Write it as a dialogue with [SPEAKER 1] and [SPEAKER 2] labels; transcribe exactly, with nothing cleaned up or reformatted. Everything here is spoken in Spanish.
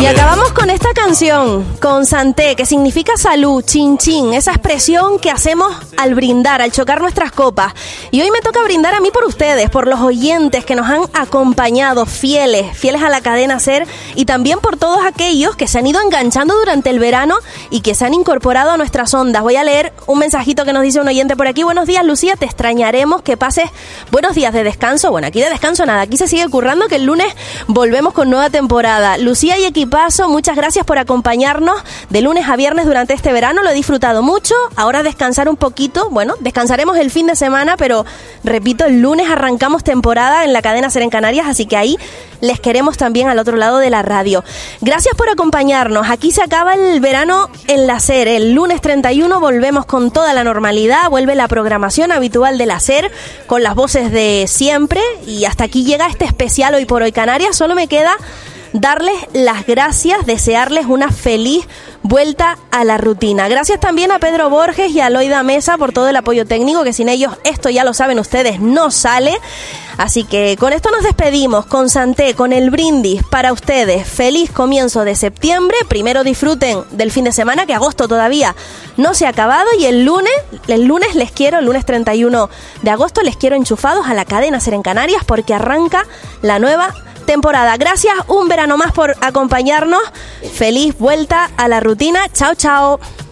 [SPEAKER 1] Y acabamos con esta canción, con Santé, que significa salud, chin chin, esa expresión que hacemos al brindar, al chocar nuestras copas. Y hoy me toca brindar a mí por ustedes, por los oyentes que nos han acompañado, fieles, fieles a la cadena SER, y también por todos aquellos que se han ido enganchando durante el verano y que se han incorporado a nuestras ondas. Voy a leer un mensajito que nos dice un oyente por aquí. Buenos días, Lucía, te extrañaremos, que pases buenos días de descanso. Bueno, aquí de descanso nada, aquí se sigue currando, que el lunes volvemos con nueva temporada. Lucía y equipazo, muchas gracias por acompañarnos de lunes a viernes durante este verano, lo he disfrutado mucho. Ahora descansar un poquito, bueno, descansaremos el fin de semana, pero repito, el lunes arrancamos temporada en la cadena SER en Canarias, así que ahí les queremos también al otro lado de la radio. Gracias por acompañarnos, aquí se acaba el verano en la SER, el lunes treinta y uno volvemos con toda la normalidad, vuelve la programación habitual de la SER, con las voces de siempre, y hasta aquí llega este especial Hoy por Hoy Canarias. Solo me queda darles las gracias, desearles una feliz vuelta a la rutina. Gracias también a Pedro Borges y a Loida Mesa por todo el apoyo técnico, que sin ellos, esto ya lo saben ustedes, no sale. Así que con esto nos despedimos, con Santé, con el brindis para ustedes. Feliz comienzo de septiembre. Primero disfruten del fin de semana, que agosto todavía no se ha acabado, y el lunes, el lunes les quiero, el lunes treinta y uno de agosto les quiero enchufados a la cadena SER en Canarias, porque arranca la nueva temporada. Gracias un verano más por acompañarnos. Feliz vuelta a la rutina. Chao, chao.